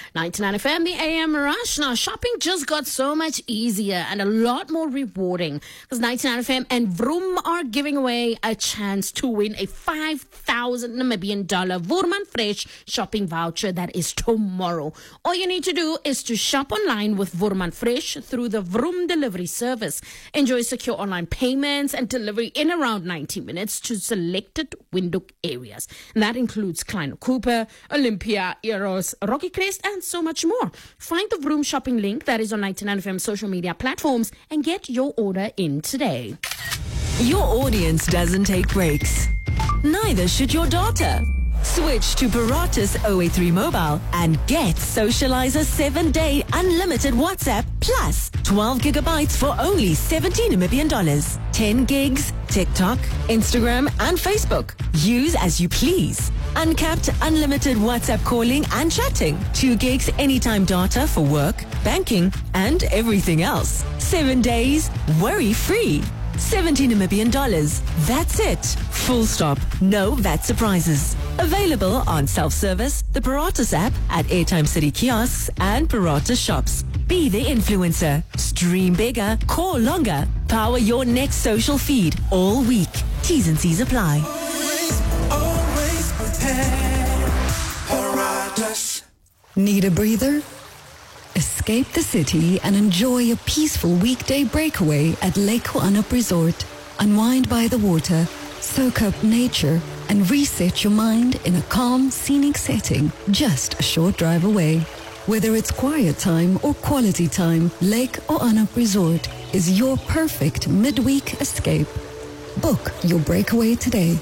99 FM, the AM Rush. Now, shopping just got so much easier and a lot more rewarding because 99 FM and Vroom are giving away a chance to win a 5,000 Namibian dollar Voerman Fresh shopping voucher that is tomorrow. All you need to do is to shop online with Voerman Fresh through the Vroom delivery service. Enjoy secure online payments and delivery in around 90 minutes to selected Windhoek areas. And that includes Klein Cooper, Olympia, Eros, Rocky Crest, and so much more. Find the Vroom shopping link that is on 99 FM social media platforms and get your order in today. Your audience doesn't take breaks. Neither should your daughter. Switch to Paratus 083 Mobile and get Socializer 7-day unlimited WhatsApp plus 12 gigabytes for only $17 Namibian. 10 gigs, TikTok, Instagram, and Facebook. Use as you please. Uncapped unlimited WhatsApp calling and chatting. 2 gigs anytime data for work, banking, and everything else. 7 days, worry-free. $17 Namibian. That's it. Full stop. No VAT surprises. Available on self-service, the Paratus app, at Airtime City kiosks and Paratus shops. Be the influencer. Stream bigger. Call longer. Power your next social feed all week. T's and C's apply. Always prepared. Paratus. Need a breather? Escape the city and enjoy a peaceful weekday breakaway at Lake Ho'anup Resort. Unwind by the water, soak up nature, and reset your mind in a calm, scenic setting just a short drive away. Whether it's quiet time or quality time, Lake Ho'anup Resort is your perfect midweek escape. Book your breakaway today.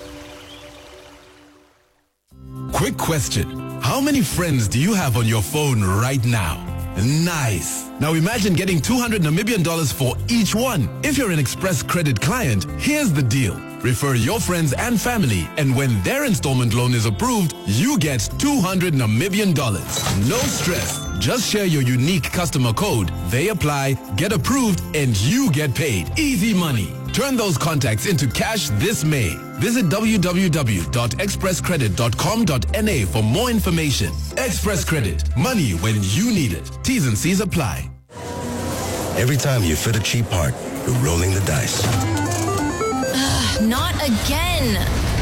Quick question. How many friends do you have on your phone right now? Nice. Now imagine getting $200 Namibian for each one. If you're an Express Credit client, here's the deal. Refer your friends and family, and when their installment loan is approved, you get $200 Namibian. No stress. Just share your unique customer code. They apply, get approved, and you get paid. Easy money. Turn those contacts into cash this May. Visit www.expresscredit.com.na for more information. Express Credit. Money when you need it. T's and C's apply. Every time you fit a cheap part, you're rolling the dice. Not again.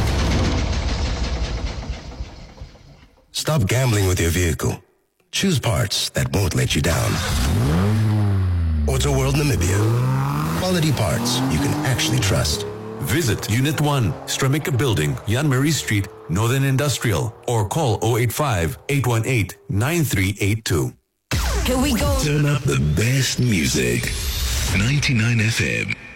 Stop gambling with your vehicle. Choose parts that won't let you down. Auto World Namibia. Quality parts you can actually trust. Visit Unit 1, Stremica Building, Jan Marie Street, Northern Industrial, or call 085-818-9382. Here we go. Turn up the best music. 99 FM.